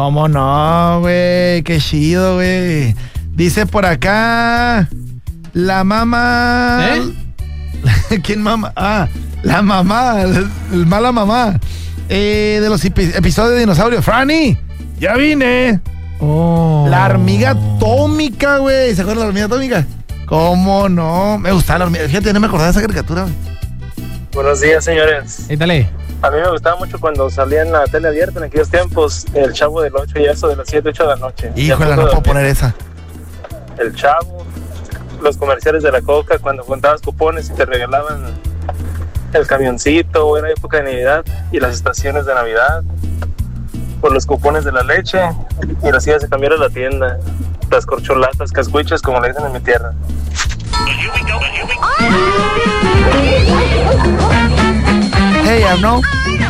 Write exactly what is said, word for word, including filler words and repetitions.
¿Cómo no, güey? Qué chido, güey. Dice por acá, la mamá... ¿Eh? ¿Quién mamá? Ah, la mamá, el, el mala mamá. Eh, de los epi- episodios de Dinosaurio. Franny, ya vine. Oh. La hormiga atómica, güey. ¿Se acuerdan de la hormiga atómica? ¿Cómo no? Me gustaba la hormiga. Fíjate, no me acordaba de esa caricatura, güey. Buenos días, señores. Étale. A mí me gustaba mucho cuando salía en la tele abierta en aquellos tiempos El Chavo del ocho y eso de las siete, ocho de la noche. Híjole, no puedo poner esa. El Chavo, los comerciales de la Coca cuando juntabas cupones y te regalaban el camioncito, o era época de Navidad, y las estaciones de Navidad, por los cupones de la leche, y las ibas a cambiar a la tienda, las corcholatas, cascuiches, como le dicen en mi tierra. Hey, Arno.